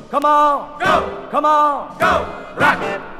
come on, go, come on, go, rock!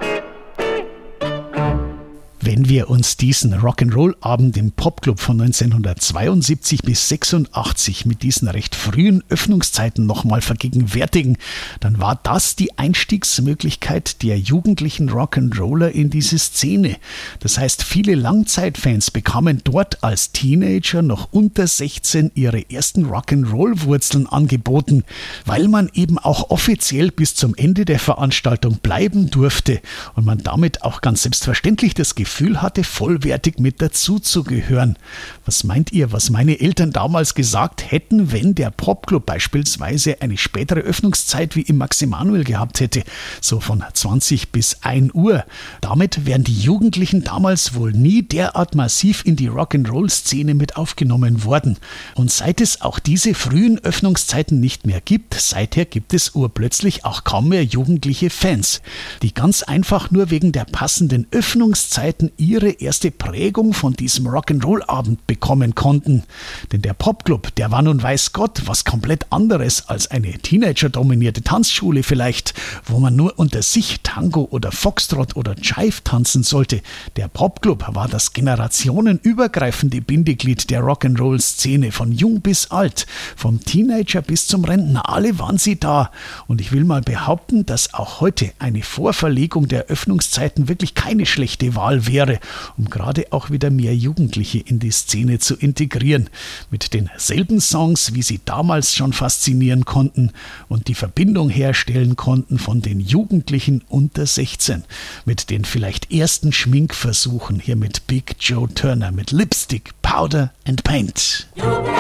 Wenn wir uns diesen Rock'n'Roll-Abend im Popclub von 1972 bis 86 mit diesen recht frühen Öffnungszeiten nochmal vergegenwärtigen, dann war das die Einstiegsmöglichkeit der jugendlichen Rock'n'Roller in diese Szene. Das heißt, viele Langzeitfans bekamen dort als Teenager noch unter 16 ihre ersten Rock'n'Roll-Wurzeln angeboten, weil man eben auch offiziell bis zum Ende der Veranstaltung bleiben durfte und man damit auch ganz selbstverständlich das Gefühl hatte, vollwertig mit dazuzugehören. Was meint ihr, was meine Eltern damals gesagt hätten, wenn der Popclub beispielsweise eine spätere Öffnungszeit wie im Max Emanuel gehabt hätte, so von 20 bis 1 Uhr? Damit wären die Jugendlichen damals wohl nie derart massiv in die Rock'n'Roll-Szene mit aufgenommen worden. Und seit es auch diese frühen Öffnungszeiten nicht mehr gibt, seither gibt es urplötzlich auch kaum mehr jugendliche Fans, die ganz einfach nur wegen der passenden Öffnungszeiten ihre erste Prägung von diesem Rock'n'Roll-Abend bekommen konnten. Denn der Popclub, der war nun weiß Gott was komplett anderes als eine Teenager-dominierte Tanzschule vielleicht, wo man nur unter sich Tango oder Foxtrot oder Jive tanzen sollte. Der Popclub war das generationenübergreifende Bindeglied der Rock'n'Roll-Szene, von jung bis alt, vom Teenager bis zum Rentner, alle waren sie da. Und ich will mal behaupten, dass auch heute eine Vorverlegung der Öffnungszeiten wirklich keine schlechte Wahl wäre, um gerade auch wieder mehr Jugendliche in die Szene zu integrieren. Mit denselben Songs, wie sie damals schon faszinieren konnten und die Verbindung herstellen konnten von den Jugendlichen unter 16. Mit den vielleicht ersten Schminkversuchen hier mit Big Joe Turner, mit Lipstick, Powder and Paint.